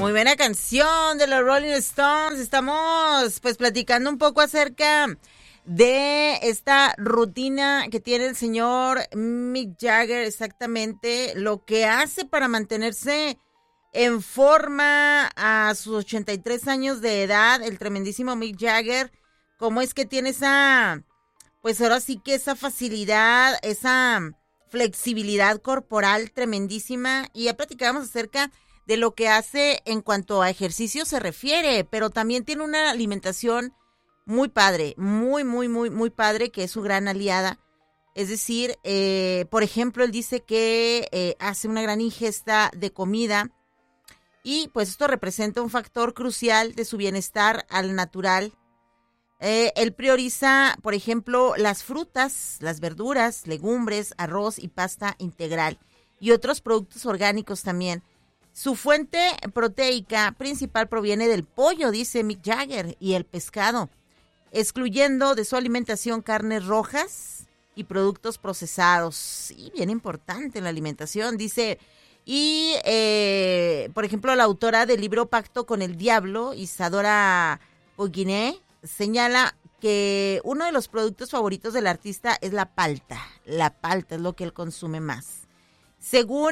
Muy buena canción de los Rolling Stones. Estamos pues platicando un poco acerca de esta rutina que tiene el señor Mick Jagger, exactamente lo que hace para mantenerse en forma a sus 83 años de edad, el tremendísimo Mick Jagger. Cómo es que tiene esa, pues ahora sí que esa facilidad, esa flexibilidad corporal tremendísima. Y ya platicábamos acerca de lo que hace en cuanto a ejercicio se refiere, pero también tiene una alimentación muy padre, muy padre, que es su gran aliada. Es decir, por ejemplo, él dice que hace una gran ingesta de comida y pues esto representa un factor crucial de su bienestar al natural. Él prioriza, por ejemplo, las frutas, las verduras, legumbres, arroz y pasta integral y otros productos orgánicos también. Su fuente proteica principal proviene del pollo, dice Mick Jagger, y el pescado, excluyendo de su alimentación carnes rojas y productos procesados. Sí, bien importante la alimentación, dice. Y, por ejemplo, la autora del libro Pacto con el Diablo, Isadora Poguiné, señala que uno de los productos favoritos del artista es la palta. La palta es lo que él consume más. Según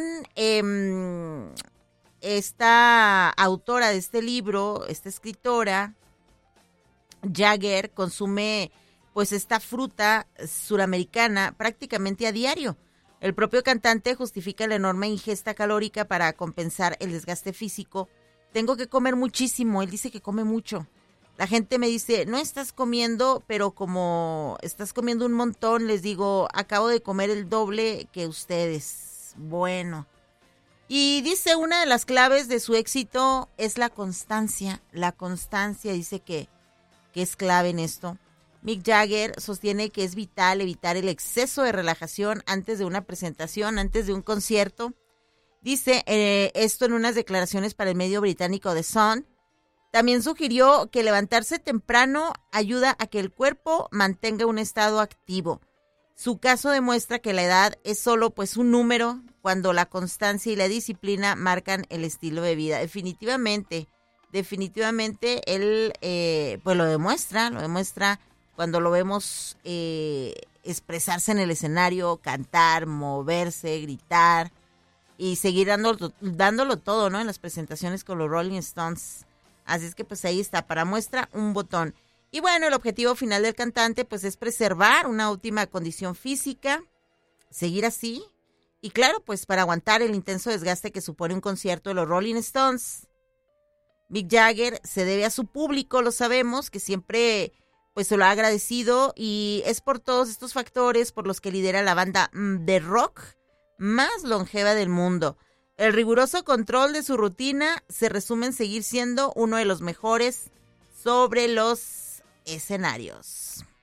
esta autora de este libro, esta escritora, Jagger consume pues esta fruta suramericana prácticamente a diario. El propio cantante justifica la enorme ingesta calórica para compensar el desgaste físico. Tengo que comer muchísimo, él dice que come mucho. La gente me dice, no estás comiendo, pero como estás comiendo un montón, les digo, acabo de comer el doble que ustedes. Bueno. Y dice, una de las claves de su éxito es la constancia. La constancia dice que es clave en esto. Mick Jagger sostiene que es vital evitar el exceso de relajación antes de una presentación, antes de un concierto. Dice esto en unas declaraciones para el medio británico The Sun. También sugirió que levantarse temprano ayuda a que el cuerpo mantenga un estado activo. Su caso demuestra que la edad es solo pues un número cuando la constancia y la disciplina marcan el estilo de vida. Definitivamente él pues lo demuestra cuando lo vemos expresarse en el escenario, cantar, moverse, gritar y seguir dándolo todo, ¿no? En las presentaciones con los Rolling Stones. Así es que pues ahí está, para muestra un botón. Y bueno, el objetivo final del cantante pues es preservar una óptima condición física, seguir así y claro, pues para aguantar el intenso desgaste que supone un concierto de los Rolling Stones. Mick Jagger se debe a su público, lo sabemos, que siempre pues se lo ha agradecido y es por todos estos factores por los que lidera la banda de rock más longeva del mundo. El riguroso control de su rutina se resume en seguir siendo uno de los mejores sobre los escenarios.